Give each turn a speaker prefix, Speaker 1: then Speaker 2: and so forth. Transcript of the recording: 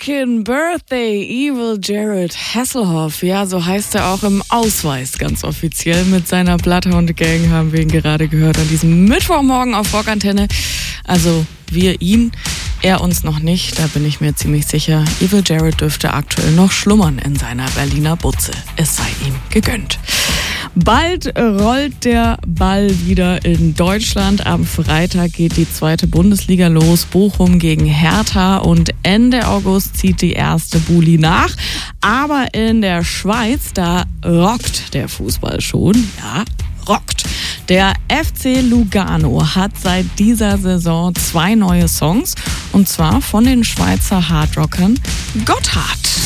Speaker 1: Rockin' Birthday, Evil Jared Hasselhoff. Ja, so heißt er auch im Ausweis, ganz offiziell. Mit seiner Bloodhound Gang haben wir ihn gerade gehört an diesem Mittwochmorgen auf Rockantenne. Also wir ihn, er uns noch nicht, da bin ich mir ziemlich sicher. Evil Jared dürfte aktuell noch schlummern in seiner Berliner Butze. Es sei ihm gegönnt. Bald rollt der Ball wieder in Deutschland. Am Freitag geht die 2. Bundesliga los. Bochum gegen Hertha und Ende August zieht die erste Bulli nach. Aber in der Schweiz, da rockt der Fußball schon. Ja, rockt. Der FC Lugano hat seit dieser Saison 2 neue Songs. Und zwar von den Schweizer Hardrockern Gotthard.